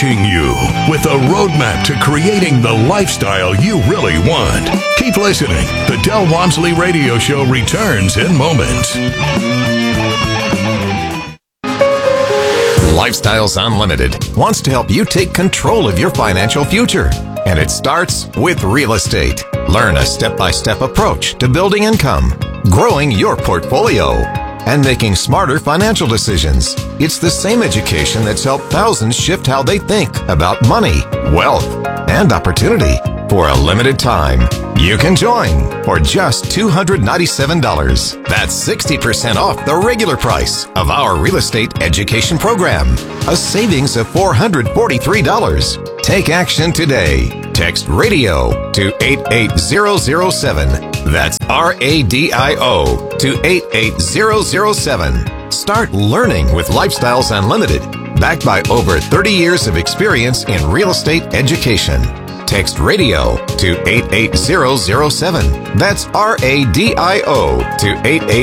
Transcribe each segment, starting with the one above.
Coaching you with a roadmap to creating the lifestyle you really want. Keep listening. The Del Walmsley Radio Show returns in moments. Lifestyles Unlimited wants to help you take control of your financial future. And it starts with real estate. Learn a step-by-step approach to building income, growing your portfolio, and making smarter financial decisions. It's the same education that's helped thousands shift how they think about money, wealth, and opportunity. For a limited time, you can join for just $297. That's 60% off the regular price of our real estate education program. A savings of $443. Take action today. Text RADIO to 88007. That's RADIO to 88007. Start learning with Lifestyles Unlimited, backed by over 30 years of experience in real estate education. Text RADIO to 88007. That's RADIO to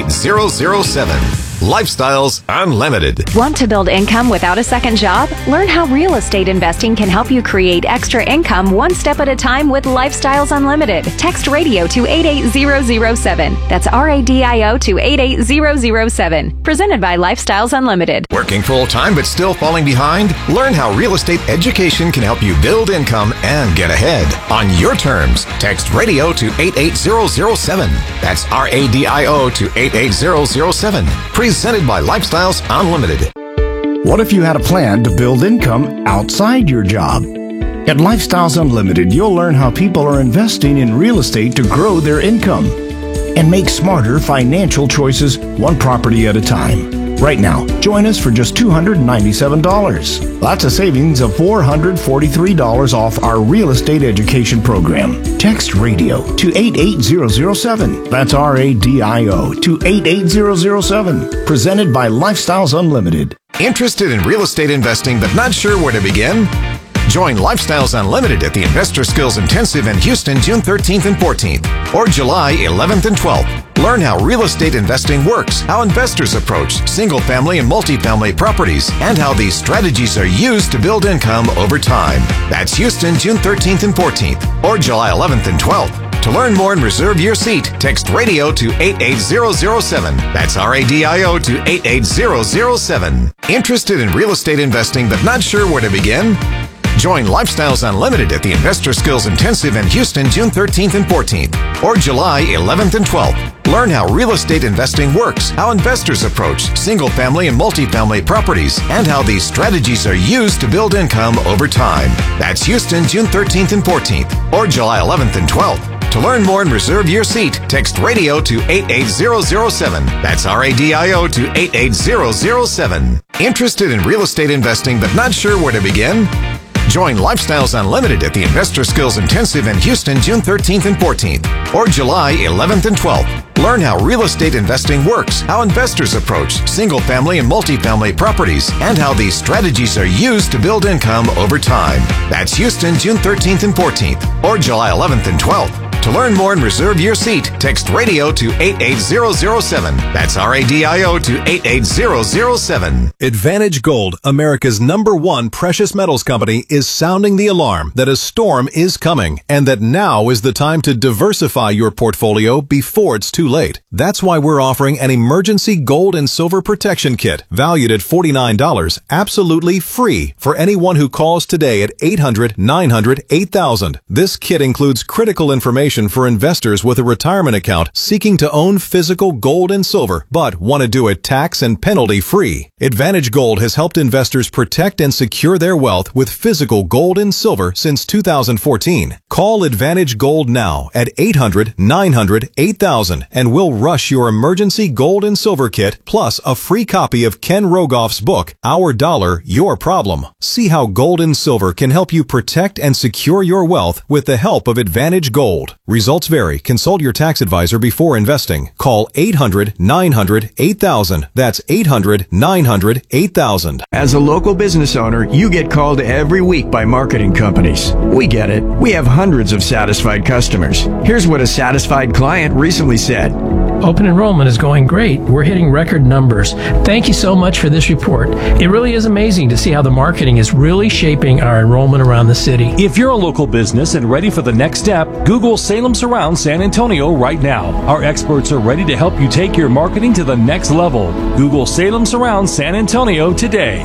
88007. Lifestyles Unlimited. Want to build income without a second job? Learn how real estate investing can help you create extra income one step at a time with Lifestyles Unlimited. Text RADIO to 88007. That's RADIO to 88007. Presented by Lifestyles Unlimited. Working full-time but still falling behind? Learn how real estate education can help you build income and get ahead. On your terms, text RADIO to 88007. That's RADIO to 88007. Presented by Lifestyles Unlimited. What if you had a plan to build income outside your job? At Lifestyles Unlimited, you'll learn how people are investing in real estate to grow their income and make smarter financial choices one property at a time. Right now, join us for just $297. That's a savings of $443 off our real estate education program. Text RADIO to 88007. That's RADIO to 88007. Presented by Lifestyles Unlimited. Interested in real estate investing but not sure where to begin? Join Lifestyles Unlimited at the Investor Skills Intensive in Houston, June 13th and 14th, or July 11th and 12th. Learn how real estate investing works, how investors approach single-family and multifamily properties, and how these strategies are used to build income over time. That's Houston, June 13th and 14th, or July 11th and 12th. To learn more and reserve your seat, text RADIO to 88007. That's RADIO to 88007. Interested in real estate investing but not sure where to begin? Join Lifestyles Unlimited at the Investor Skills Intensive in Houston, June 13th and 14th, or July 11th and 12th. Learn how real estate investing works, how investors approach single-family and multifamily properties, and how these strategies are used to build income over time. That's Houston, June 13th and 14th, or July 11th and 12th. To learn more and reserve your seat, text RADIO to 88007. That's RADIO to 88007. Interested in real estate investing but not sure where to begin? Join Lifestyles Unlimited at the Investor Skills Intensive in Houston, June 13th and 14th, or July 11th and 12th. Learn how real estate investing works, how investors approach single-family and multifamily properties, and how these strategies are used to build income over time. That's Houston, June 13th and 14th, or July 11th and 12th. To learn more and reserve your seat, text RADIO to 88007. That's RADIO to 88007. Advantage Gold, America's #1 precious metals company, is sounding the alarm that a storm is coming and that now is the time to diversify your portfolio before it's too late. That's why we're offering an emergency gold and silver protection kit valued at $49, absolutely free for anyone who calls today at 800-900-8000. This kit includes critical information for investors with a retirement account seeking to own physical gold and silver, but want to do it tax and penalty free. Advantage Gold has helped investors protect and secure their wealth with physical gold and silver since 2014. Call Advantage Gold now at 800-900-8000 and we'll rush your emergency gold and silver kit plus a free copy of Ken Rogoff's book, Our Dollar, Your Problem. See how gold and silver can help you protect and secure your wealth with the help of Advantage Gold. Results vary. Consult your tax advisor before investing. Call 800-900-8000. That's 800-900-8000. As a local business owner, you get called every week by marketing companies. We get it. We have hundreds of satisfied customers. Here's what a satisfied client recently said. Open enrollment is going great. We're hitting record numbers. Thank you so much for this report. It really is amazing to see how the marketing is really shaping our enrollment around the city. If you're a local business and ready for the next step, Google Salem Surround San Antonio right now. Our experts are ready to help you take your marketing to the next level. Google Salem Surround San Antonio today.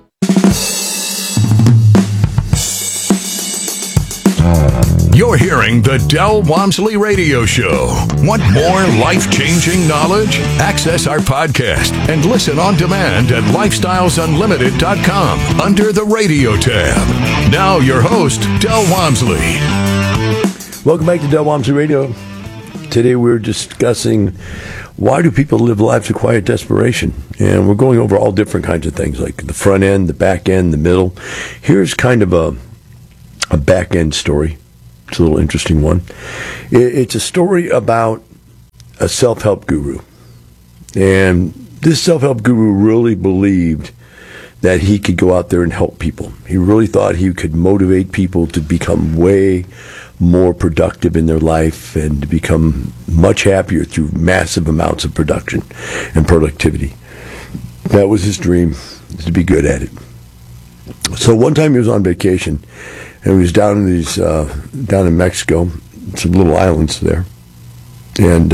You're hearing the Del Walmsley Radio Show. Want more life-changing knowledge? Access our podcast and listen on demand at lifestylesunlimited.com under the radio tab. Now your host, Del Walmsley. Welcome back to Del Walmsley Radio. Today we're discussing why do people live lives of quiet desperation? And we're going over all different kinds of things, like the front end, the back end, the middle. Here's kind of a back end story. It's a little interesting one. It's a story about a self-help guru. And this self-help guru really believed that he could go out there and help people. He really thought he could motivate people to become way more productive in their life and to become much happier through massive amounts of production and productivity. That was his dream, to be good at it. So one time he was on vacation, and he was down in Mexico, some little islands there, and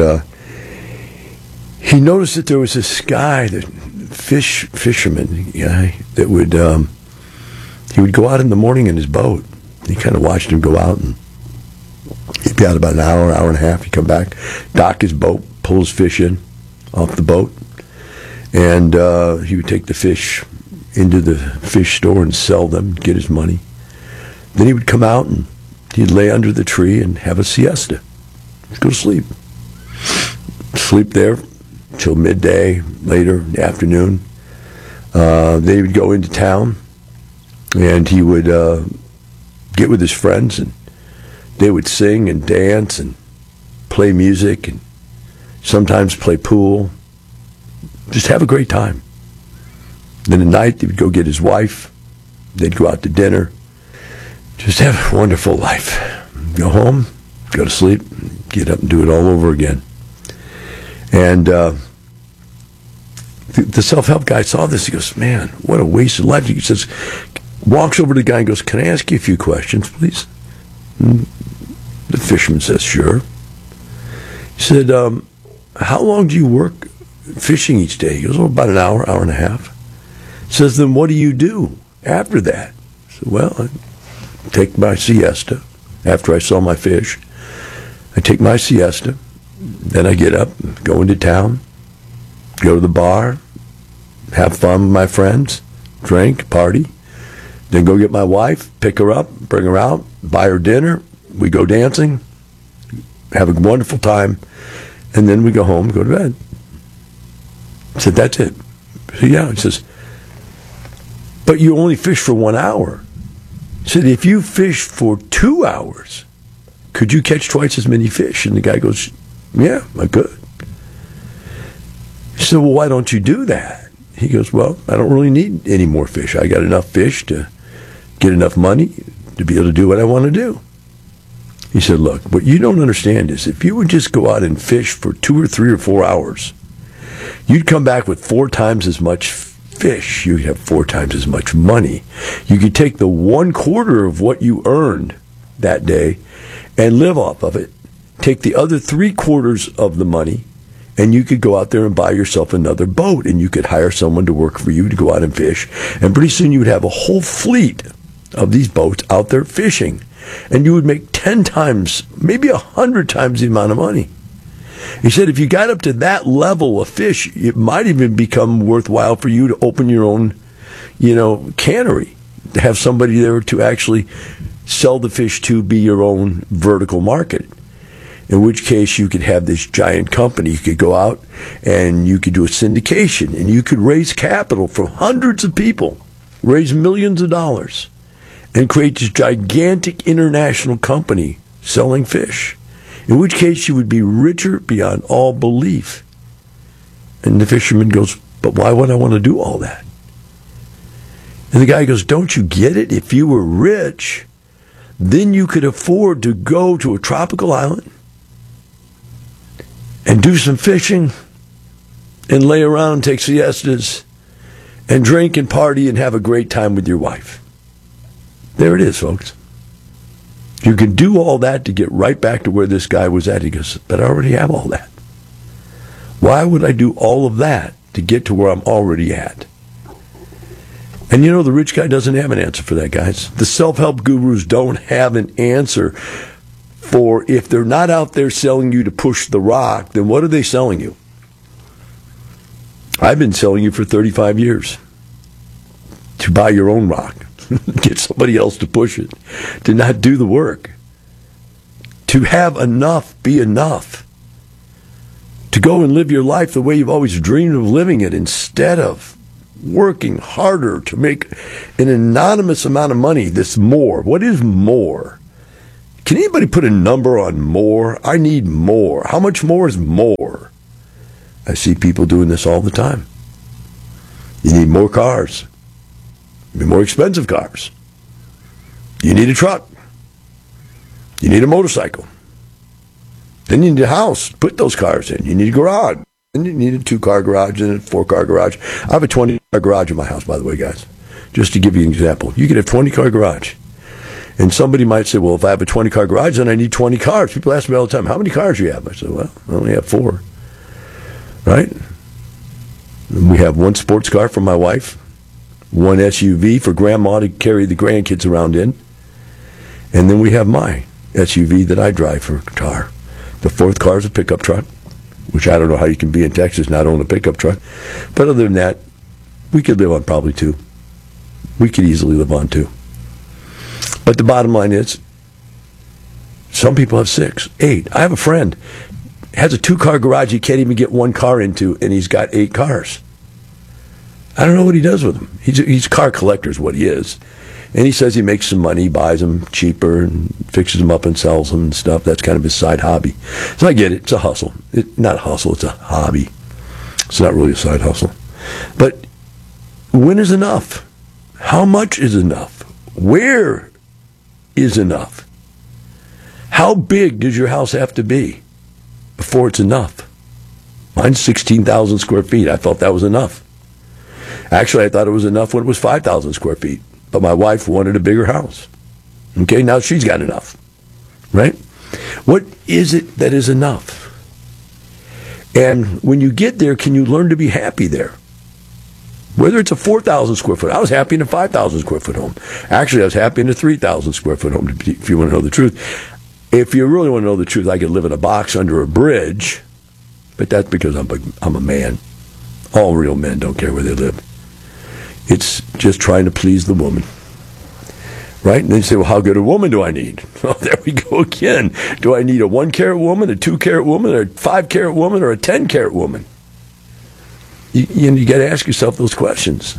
he noticed that there was this guy, the fisherman guy, that would he would go out in the morning in his boat. He kind of watched him go out, and he'd be out about an hour and a half. He'd come back, dock his boat, pull his fish in off the boat, and he would take the fish into the fish store and sell them, get his money. Then he would come out and he'd lay under the tree and have a siesta. Go to sleep. Sleep there till midday, later in the afternoon. Then he would go into town and he would get with his friends, and they would sing and dance and play music and sometimes play pool. Just have a great time. Then at night, he would go get his wife. They'd go out to dinner. Just have a wonderful life. Go home, go to sleep, get up and do it all over again. And the self-help guy saw this. He goes, man, what a waste of life. He says, walks over to the guy and goes, can I ask you a few questions, please? And the fisherman says, sure. He said, how long do you work fishing each day? He goes, oh, about an hour, hour and a half. He says, then what do you do after that? I said, well, I take my siesta after I sell my fish. I take my siesta. Then I get up, go into town, go to the bar, have fun with my friends, drink, party. Then go get my wife, pick her up, bring her out, buy her dinner. We go dancing, have a wonderful time, and then we go home, go to bed. I said, that's it. So yeah, he says, but you only fish for 1 hour. He said, if you fish for 2 hours, could you catch twice as many fish? And the guy goes, yeah, I could. He said, well, why don't you do that? He goes, well, I don't really need any more fish. I got enough fish to get enough money to be able to do what I want to do. He said, look, what you don't understand is if you would just go out and fish for 2 or 3 or 4 hours, you'd come back with 4 times as much fish. You'd have 4 times as much money. You could take the 1/4 of what you earned that day and live off of it. Take the other 3/4 of the money, and you could go out there and buy yourself another boat, and you could hire someone to work for you to go out and fish. And pretty soon you would have a whole fleet of these boats out there fishing. And you would make 10 times, maybe 100 times the amount of money. He said if you got up to that level of fish, it might even become worthwhile for you to open your own, cannery, to have somebody there to actually sell the fish to, be your own vertical market. In which case you could have this giant company. You could go out and you could do a syndication, and you could raise capital from hundreds of people, raise millions of dollars, and create this gigantic international company selling fish. In which case you would be richer beyond all belief. And the fisherman goes, but why would I want to do all that? And the guy goes, don't you get it? If you were rich, then you could afford to go to a tropical island and do some fishing and lay around, take siestas, and drink and party and have a great time with your wife. There it is, folks. You can do all that to get right back to where this guy was at. He goes, but I already have all that. Why would I do all of that to get to where I'm already at? And you know, the rich guy doesn't have an answer for that, guys. The self-help gurus don't have an answer for, if they're not out there selling you to push the rock, then what are they selling you? I've been selling you for 35 years to buy your own rock, get somebody else to push it, to not do the work, to have enough be enough, to go and live your life the way you've always dreamed of living it, instead of working harder to make an anonymous amount of money. This more. What is more? Can anybody put a number on more? I need more. How much more is more? I see people doing this all the time. You need more cars. You need more expensive cars. You need a truck. You need a motorcycle. Then you need a house to put those cars in. You need a garage. Then you need a 2-car garage and a 4-car garage. I have a 20-car garage in my house, by the way, guys. Just to give you an example. You could have a 20-car garage. And somebody might say, well, if I have a 20-car garage, then I need 20 cars. People ask me all the time, how many cars do you have? I say, well, I only have 4. Right? We have 1 sports car for my wife, 1 SUV for grandma to carry the grandkids around in, and then we have my SUV that I drive for a car. The 4th car is a pickup truck, which I don't know how you can be in Texas not own a pickup truck. But other than that, we could live on probably 2. We could easily live on 2. But the bottom line is, some people have 6, 8. I have a friend, has a 2-car garage he can't even get 1 car into, and he's got 8 cars. I don't know what he does with them. He's a car collector is what he is. And he says he makes some money, buys them cheaper, and fixes them up and sells them and stuff. That's kind of his side hobby. So I get it. It's a hustle. Not a hustle. It's a hobby. It's not really a side hustle. But when is enough? How much is enough? Where is enough? How big does your house have to be before it's enough? Mine's 16,000 square feet. I thought that was enough. Actually, I thought it was enough when it was 5,000 square feet. But my wife wanted a bigger house. Okay, now she's got enough. Right? What is it that is enough? And when you get there, can you learn to be happy there? Whether it's a 4,000 square foot, I was happy in a 5,000 square foot home. Actually, I was happy in a 3,000 square foot home, if you want to know the truth. If you really want to know the truth, I could live in a box under a bridge, but that's because I'm a man. All real men don't care where they live. It's just trying to please the woman. Right? And then you say, well, how good a woman do I need? Well, there we go again. Do I need a 1-carat woman, a 2-carat woman, or a 5-carat woman, or a 10-carat woman? You got to ask yourself those questions.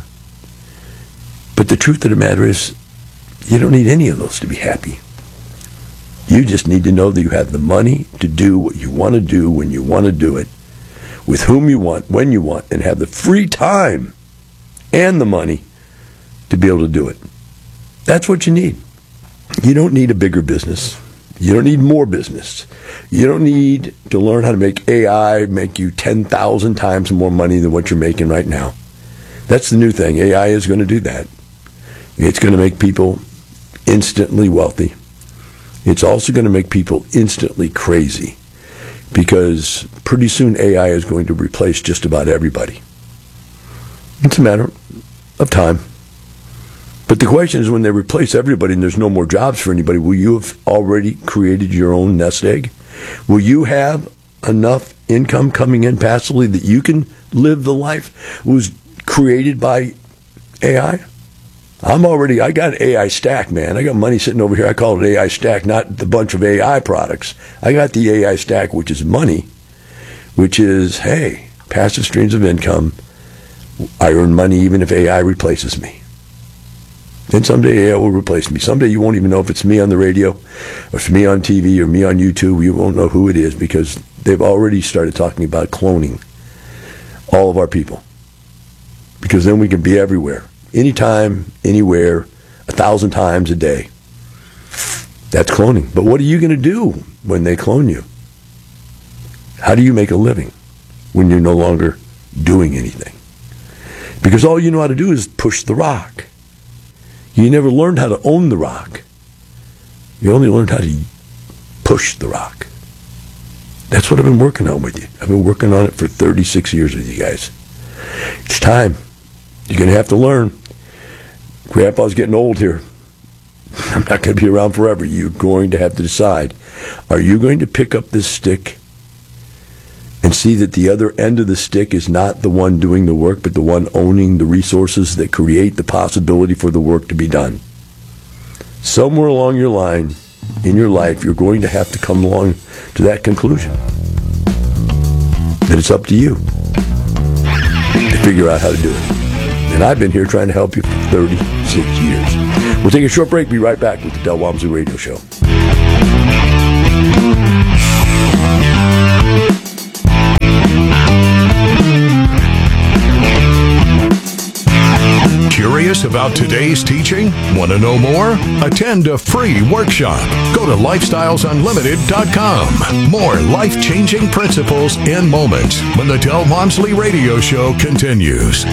But the truth of the matter is, you don't need any of those to be happy. You just need to know that you have the money to do what you want to do when you want to do it, with whom you want, when you want, and have the free time and the money to be able to do it. That's what you need. You don't need a bigger business. You don't need more business. You don't need to learn how to make AI make you 10,000 times more money than what you're making right now. That's the new thing. AI is going to do that. It's going to make people instantly wealthy. It's also going to make people instantly crazy, because pretty soon AI is going to replace just about everybody. It's a matter of time. But the question is, when they replace everybody and there's no more jobs for anybody, will you have already created your own nest egg? Will you have enough income coming in passively that you can live the life that was created by AI? I got an AI stack, man. I got money sitting over here. I call it AI stack, not the bunch of AI products. I got the AI stack, which is money, which is, hey, passive streams of income. I earn money even if AI replaces me. Then someday AI will replace me. Someday you won't even know if it's me on the radio, or if it's me on TV, or me on YouTube. You won't know who it is, because they've already started talking about cloning all of our people. Because then we can be everywhere. Anytime, anywhere, 1,000 times a day. That's cloning. But what are you going to do when they clone you? How do you make a living when you're no longer doing anything? Because all you know how to do is push the rock. You never learned how to own the rock. You only learned how to push the rock. That's what I've been working on with you. I've been working on it for 36 years with you guys. It's time. You're going to have to learn. Grandpa's getting old here. I'm not going to be around forever. You're going to have to decide. Are you going to pick up this stick and see that the other end of the stick is not the one doing the work, but the one owning the resources that create the possibility for the work to be done? Somewhere along your line in your life, you're going to have to come along to that conclusion. That it's up to you to figure out how to do it. And I've been here trying to help you for 36 years. We'll take a short break. Be right back with the Del Walmsley Radio Show. Curious about today's teaching? Want to know more? Attend a free workshop. Go to lifestylesunlimited.com. More life-changing principles in moments when the Del Walmsley Radio Show continues.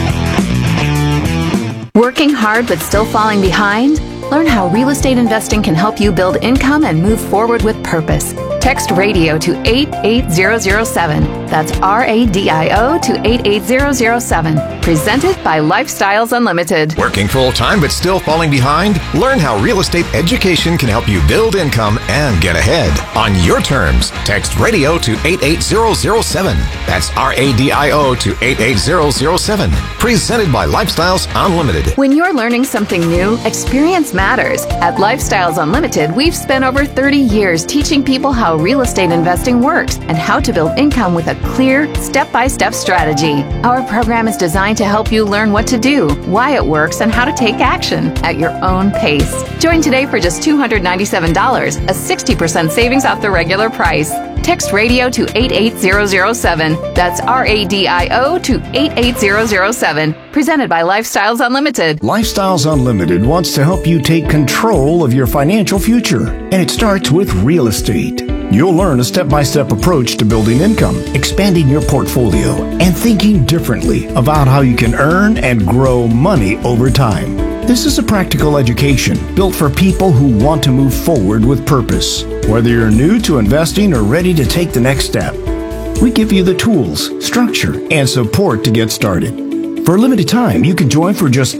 Working hard but still falling behind? Learn how real estate investing can help you build income and move forward with purpose. Text radio to 88007. That's RADIO to 88007. Presented by Lifestyles Unlimited. Working full-time but still falling behind? Learn how real estate education can help you build income and get ahead. On your terms, text radio to 88007. That's RADIO to 88007. Presented by Lifestyles Unlimited. When you're learning something new, experience matters. At Lifestyles Unlimited, we've spent over 30 years teaching people how real estate investing works and how to build income with a clear, step-by-step strategy. Our program is designed to help you learn what to do, why it works, and how to take action at your own pace. Join today for just $297, a 60% savings off the regular price. Text radio to 88007. That's RADIO to 88007. Presented by Lifestyles Unlimited. Lifestyles Unlimited wants to help you take control of your financial future, and it starts with real estate. You'll learn a step-by-step approach to building income, expanding your portfolio, and thinking differently about how you can earn and grow money over time. This is a practical education built for people who want to move forward with purpose. Whether you're new to investing or ready to take the next step, we give you the tools, structure, and support to get started. For a limited time, you can join for just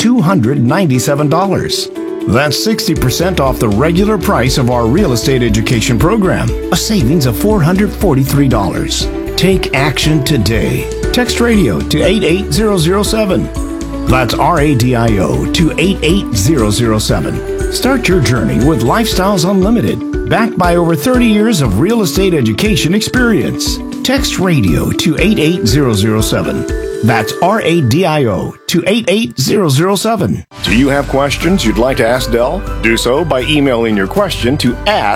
$297. That's 60% off the regular price of our real estate education program, a savings of $443. Take action today. Text radio to 88007. That's RADIO to 88007. Start your journey with Lifestyles Unlimited, backed by over 30 years of real estate education experience. Text radio to 88007. That's RADIO to 88007. Do you have questions you'd like to ask Del? Do so by emailing your question to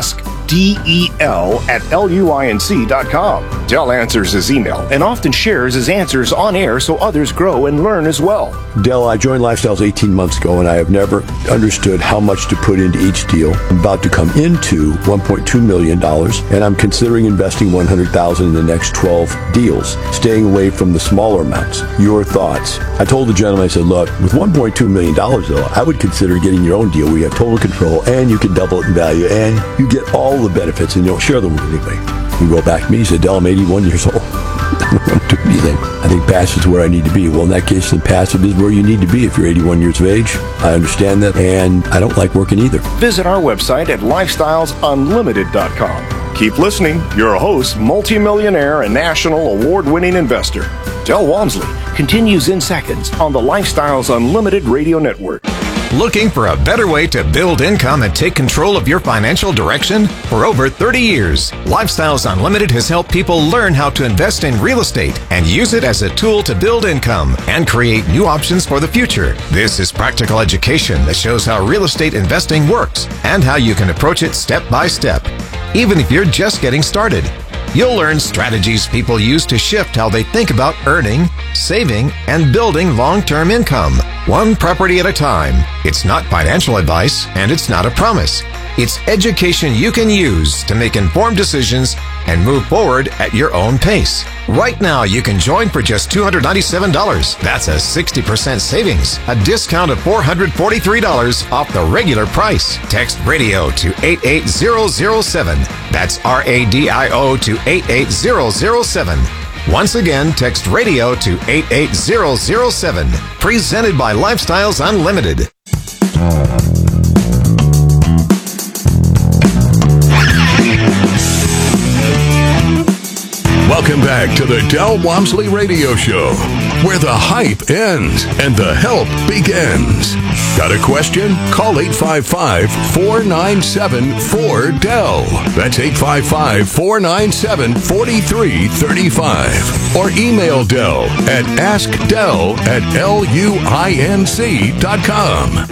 askdel@luinc.com. Del answers his email and often shares his answers on air so others grow and learn as well. Del, I joined Lifestyles 18 months ago, and I have never understood how much to put into each deal. I'm about to come into $1.2 million, and I'm considering investing $100,000 in the next 12 deals, staying away from the smaller amounts. Your thoughts? I told the gentleman, I said, look, with $1.2 million, though, I would consider getting your own deal where you have total control, and you can double it in value, and you get all the benefits, and you don't share them with anybody. He wrote back to me, he said, Del, I'm 81 years old. I don't do anything. I think passive is where I need to be. Well, in that case, then passive is where you need to be if you're 81 years of age. I understand that, and I don't like working either. Visit our website at lifestylesunlimited.com. Keep listening. Your host, multimillionaire and national award-winning investor, Del Walmsley, continues in seconds on the Lifestyles Unlimited Radio Network. Looking for a better way to build income and take control of your financial direction? For over 30 years, Lifestyles Unlimited has helped people learn how to invest in real estate and use it as a tool to build income and create new options for the future. This is practical education that shows how real estate investing works and how you can approach it step by step. Even if you're just getting started, you'll learn strategies people use to shift how they think about earning, saving, and building long-term income, one property at a time. It's not financial advice, and it's not a promise. It's education you can use to make informed decisions and move forward at your own pace. Right now, you can join for just $297. That's a 60% savings, a discount of $443 off the regular price. Text radio to 88007. That's RADIO to 88007. Once again, text radio to 88007. Presented by Lifestyles Unlimited. Welcome back to the Del Walmsley Radio Show, where the hype ends and the help begins. Got a question? Call 855-497-4DEL. That's 855-497-4335. Or email Del at askdel@luinc.com.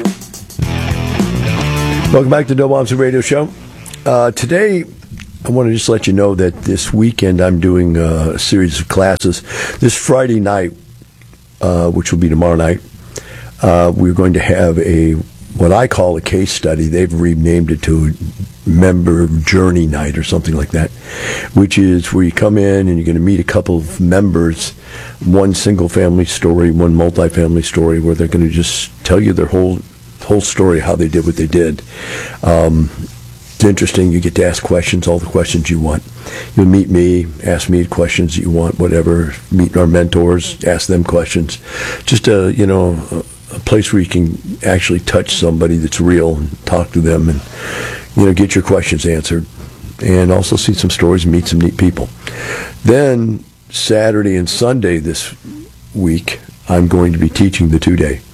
Welcome back to Del Walmsley Radio Show. Today, I want to just let you know that this weekend I'm doing a series of classes. This Friday night, which will be tomorrow night, we're going to have what I call a case study. They've renamed it to Member Journey Night or something like that, which is where you come in and you're going to meet a couple of members, one single-family story, one multifamily story, where they're going to just tell you their whole story, how they did what they did. It's interesting. You get to ask questions, all the questions you want. You'll meet me, ask me questions that you want, whatever. Meet our mentors, ask them questions. Just a place where you can actually touch somebody that's real and talk to them and, get your questions answered. And also see some stories and meet some neat people. Then Saturday and Sunday this week, I'm going to be teaching the 2-day.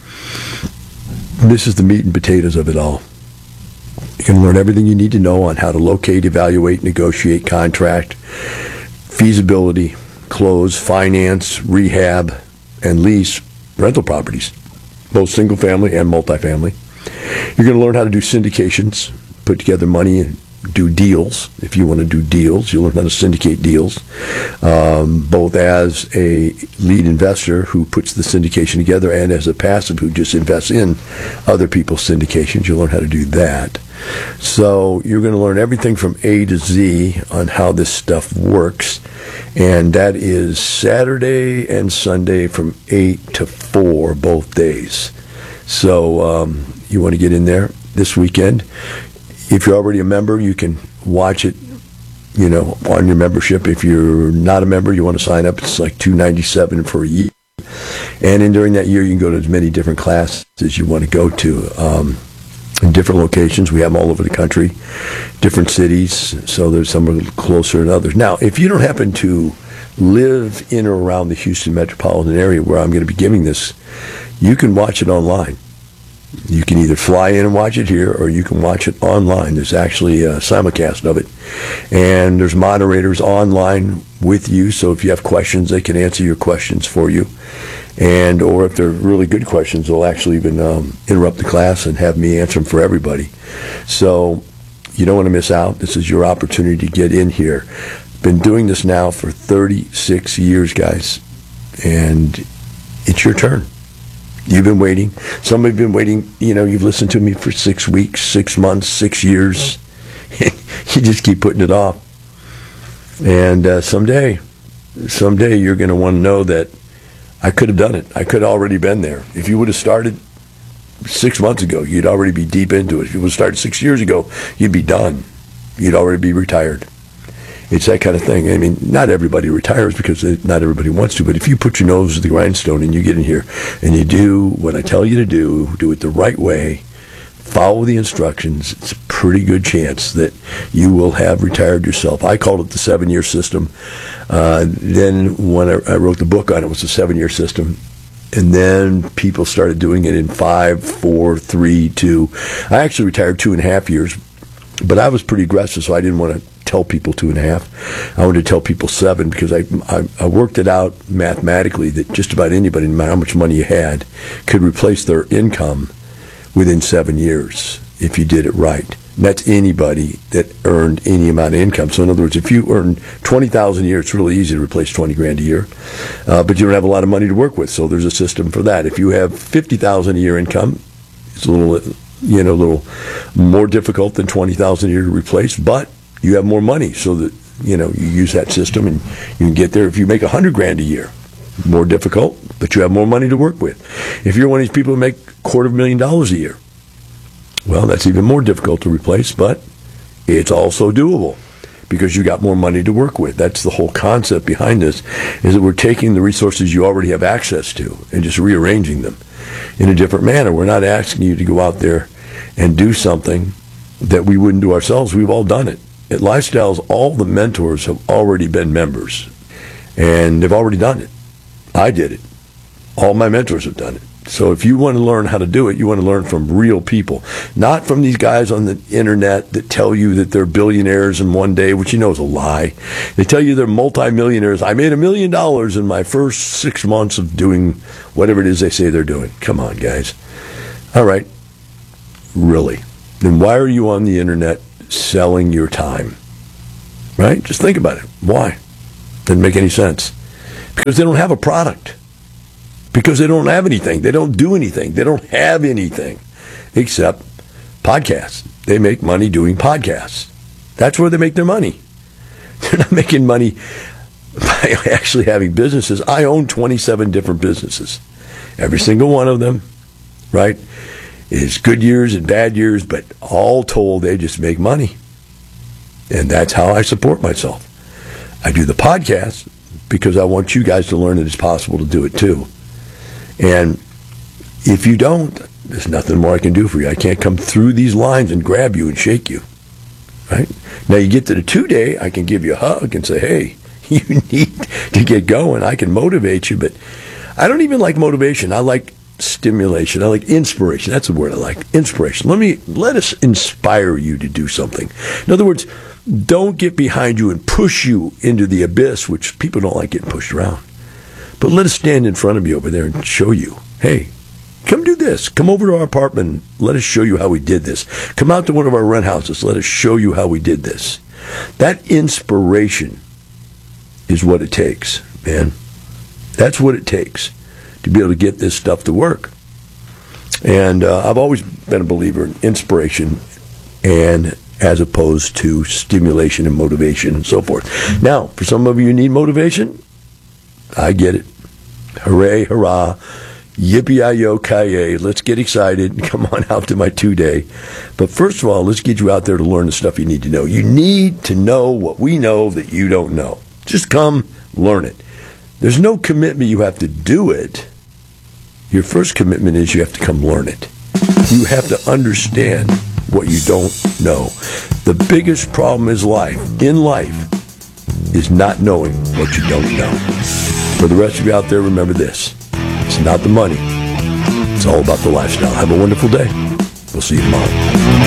This is the meat and potatoes of it all. You can learn everything you need to know on how to locate, evaluate, negotiate, contract, feasibility, close, finance, rehab, and lease rental properties, both single-family and multifamily. You're going to learn how to do syndications, put together money and do deals. If you want to do deals, you'll learn how to syndicate deals, both as a lead investor who puts the syndication together and as a passive who just invests in other people's syndications. You'll learn how to do that. So you're going to learn everything from A to Z on how this stuff works. And that is Saturday and Sunday from 8 to 4, both days. So you want to get in there this weekend. If you're already a member, you can watch it, on your membership. If you're not a member, you want to sign up. It's like $297 for a year. And during that year, you can go to as many different classes as you want to go to. In different locations. We have them all over the country, different cities, so there's some are closer than others. Now, if you don't happen to live in or around the Houston metropolitan area where I'm going to be giving this, you can watch it online. You can either fly in and watch it here, or you can watch it online. There's actually a simulcast of it, and there's moderators online with you, so if you have questions, they can answer your questions for you. And or if they're really good questions, they'll actually even interrupt the class and have me answer them for everybody. So you don't want to miss out. This is your opportunity to get in here. Been doing this now for 36 years, guys, and it's your turn. You've been waiting. Some have been waiting. You've listened to me for 6 weeks, 6 months, 6 years. You just keep putting it off. And someday you're going to want to know that I could have done it. I could have already been there. If you would have started 6 months ago, you'd already be deep into it. If you would have started 6 years ago, you'd be done. You'd already be retired. It's that kind of thing. I mean, not everybody retires because not everybody wants to, but if you put your nose to the grindstone and you get in here and you do what I tell you to do it the right way, follow the instructions, it's a pretty good chance that you will have retired yourself. I called it the 7-year system. Then when I wrote the book on it, it was a 7-year system. And then people started doing it in 5, 4, 3, 2. I actually retired 2.5 years, but I was pretty aggressive, so I didn't want to tell people 2.5. I wanted to tell people 7 because I worked it out mathematically that just about anybody, no matter how much money you had, could replace their income within 7 years if you did it right. And that's anybody that earned any amount of income. So in other words, if you earn $20,000 a year, it's really easy to replace $20,000 a year. But you don't have a lot of money to work with, so there's a system for that. If you have $50,000 a year income, it's a little more difficult than $20,000 a year to replace, but you have more money, so that you use that system and you can get there. If you make $100,000 a year, more difficult, but you have more money to work with. If you're one of these people who make $250,000 a year, well, that's even more difficult to replace, but it's also doable because you got more money to work with. That's the whole concept behind this, is that we're taking the resources you already have access to and just rearranging them in a different manner. We're not asking you to go out there and do something that we wouldn't do ourselves. We've all done it. At Lifestyles, all the mentors have already been members, and they've already done it. I did it. All my mentors have done it. So if you want to learn how to do it, you want to learn from real people, not from these guys on the internet that tell you that they're billionaires in one day, which you know is a lie. They tell you they're multimillionaires. I made $1 million in my first 6 months of doing whatever it is they say they're doing. Come on, guys. All right. Really? Then why are you on the internet selling your time? Right? Just think about it. Why? Doesn't make any sense. Because they don't have a product. Because they don't have anything. They don't do anything. They don't have anything except podcasts. They make money doing podcasts. That's where they make their money. They're not making money by actually having businesses. I own 27 different businesses. Every single one of them, right, is good years and bad years, but all told, they just make money. And that's how I support myself. I do the podcast because I want you guys to learn that it's possible to do it too. And if you don't, there's nothing more I can do for you. I can't come through these lines and grab you and shake you. Right? Now you get to the 2-day, I can give you a hug and say, hey, you need to get going. I can motivate you, but I don't even like motivation. I like stimulation. I like inspiration. That's the word I like. Inspiration. Let us inspire you to do something. In other words, don't get behind you and push you into the abyss, which people don't like getting pushed around. But let us stand in front of you over there and show you, hey, come do this. Come over to our apartment. Let us show you how we did this. Come out to one of our rent houses. Let us show you how we did this. That inspiration is what it takes, man. That's what it takes to be able to get this stuff to work. And I've always been a believer in inspiration and as opposed to stimulation and motivation and so forth. Now, for some of you who need motivation, I get it. Hooray, hurrah, yippee-yi-yo-ki-yay. Let's get excited and come on out to my 2-day. But first of all, let's get you out there to learn the stuff you need to know. You need to know what we know that you don't know. Just come learn it. There's no commitment you have to do it. Your first commitment is you have to come learn it. You have to understand what you don't know. The biggest problem in life is not knowing what you don't know. For the rest of you out there, remember this. It's not the money. It's all about the lifestyle. Have a wonderful day. We'll see you tomorrow.